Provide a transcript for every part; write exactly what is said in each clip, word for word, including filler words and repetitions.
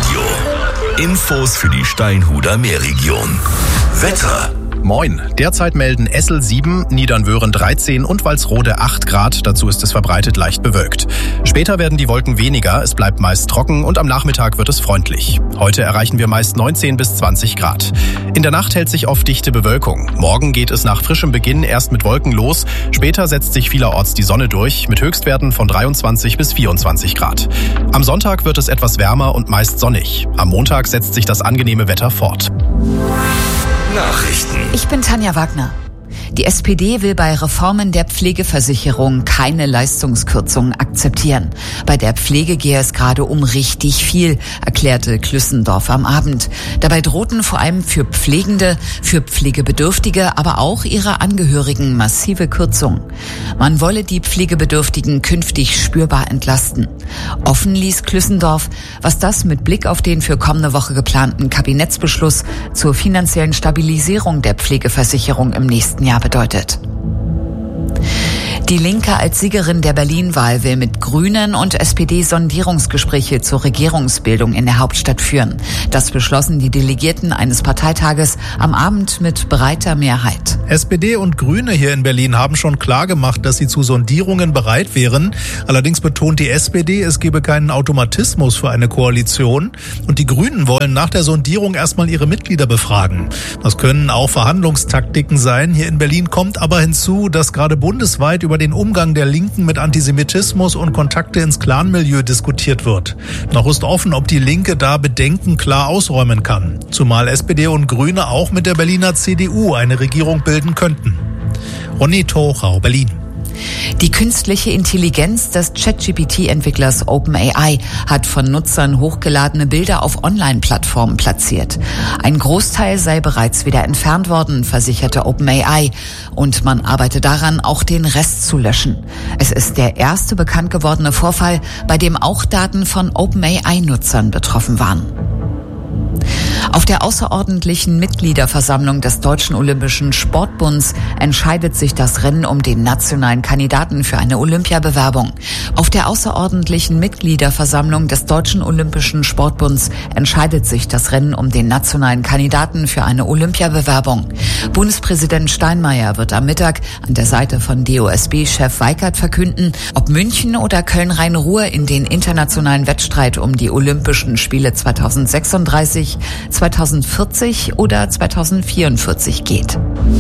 Meerradio. Infos für die Steinhuder Meerregion. Wetter. Moin. Derzeit melden Essel sieben, Niedernwöhren dreizehn und Walsrode acht Grad. Dazu ist es verbreitet leicht bewölkt. Später werden die Wolken weniger, es bleibt meist trocken und am Nachmittag wird es freundlich. Heute erreichen wir meist neunzehn bis zwanzig Grad. In der Nacht hält sich oft dichte Bewölkung. Morgen geht es nach frischem Beginn erst mit Wolken los. Später setzt sich vielerorts die Sonne durch mit Höchstwerten von dreiundzwanzig bis vierundzwanzig Grad. Am Sonntag wird es etwas wärmer und meist sonnig. Am Montag setzt sich das angenehme Wetter fort. Nachrichten. Ich bin Tanja Wagner. Die S P D will bei Reformen der Pflegeversicherung keine Leistungskürzungen akzeptieren. Bei der Pflege gehe es gerade um richtig viel, erklärte Klüssendorf am Abend. Dabei drohten vor allem für Pflegende, für Pflegebedürftige, aber auch ihre Angehörigen massive Kürzungen. Man wolle die Pflegebedürftigen künftig spürbar entlasten. Offen ließ Klüssendorf, was das mit Blick auf den für kommende Woche geplanten Kabinettsbeschluss zur finanziellen Stabilisierung der Pflegeversicherung im nächsten Jahr bedeutet. Die Linke als Siegerin der Berlin-Wahl will mit Grünen und S P D Sondierungsgespräche zur Regierungsbildung in der Hauptstadt führen. Das beschlossen die Delegierten eines Parteitages am Abend mit breiter Mehrheit. S P D und Grüne hier in Berlin haben schon klargemacht, dass sie zu Sondierungen bereit wären. Allerdings betont die S P D, es gebe keinen Automatismus für eine Koalition. Und die Grünen wollen nach der Sondierung erstmal ihre Mitglieder befragen. Das können auch Verhandlungstaktiken sein. Hier in Berlin kommt aber hinzu, dass gerade bundesweit über den Umgang der Linken mit Antisemitismus und Kontakte ins Clanmilieu diskutiert wird. Noch ist offen, ob die Linke da Bedenken klar ausräumen kann. Zumal S P D und Grüne auch mit der Berliner C D U eine Regierung bilden könnten. Ronny Tochau, Berlin. Die künstliche Intelligenz des ChatGPT-Entwicklers OpenAI hat von Nutzern hochgeladene Bilder auf Online-Plattformen platziert. Ein Großteil sei bereits wieder entfernt worden, versicherte OpenAI. Und man arbeite daran, auch den Rest zu löschen. Es ist der erste bekannt gewordene Vorfall, bei dem auch Daten von OpenAI-Nutzern betroffen waren. Auf der außerordentlichen Mitgliederversammlung des Deutschen Olympischen Sportbunds entscheidet sich das Rennen um den nationalen Kandidaten für eine Olympiabewerbung. Auf der außerordentlichen Mitgliederversammlung des Deutschen Olympischen Sportbunds entscheidet sich das Rennen um den nationalen Kandidaten für eine Olympiabewerbung. Bundespräsident Steinmeier wird am Mittag an der Seite von D O S B-Chef Weikert verkünden, ob München oder Köln-Rhein-Ruhr in den internationalen Wettstreit um die Olympischen Spiele zweitausendsechsunddreißig, zweitausendvierzig oder zweitausendvierundvierzig geht.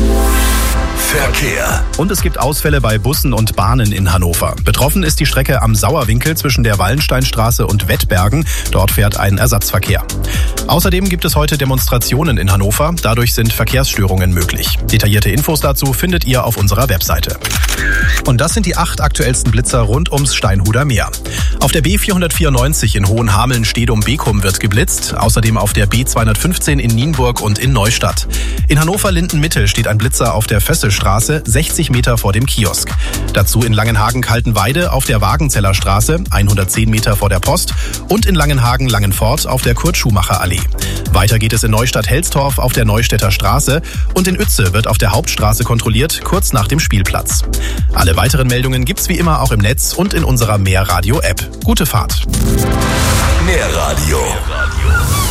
Verkehr. Und es gibt Ausfälle bei Bussen und Bahnen in Hannover. Betroffen ist die Strecke am Sauerwinkel zwischen der Wallensteinstraße und Wettbergen. Dort fährt ein Ersatzverkehr. Außerdem gibt es heute Demonstrationen in Hannover. Dadurch sind Verkehrsstörungen möglich. Detaillierte Infos dazu findet ihr auf unserer Webseite. Und das sind die acht aktuellsten Blitzer rund ums Steinhuder Meer. Auf der B vierhundertvierundneunzig in Hohenhameln-Stedum-Beckum wird geblitzt. Außerdem auf der B zweihundertfünfzehn in Nienburg und in Neustadt. In Hannover-Linden-Mitte steht ein Blitzer auf der Fösselstraße, sechzig Meter vor dem Kiosk. Dazu in Langenhagen-Kaltenweide auf der Wagenzeller Straße, hundertzehn Meter vor der Post. Und in Langenhagen-Langenfort auf der Kurt-Schumacher-Allee. Weiter geht es in Neustadt-Helstorf auf der Neustädter Straße. Und in Uetze wird auf der Hauptstraße kontrolliert, kurz nach dem Spielplatz. Alle weiteren Meldungen gibt's wie immer auch im Netz und in unserer Meerradio-App. Gute Fahrt. Meerradio.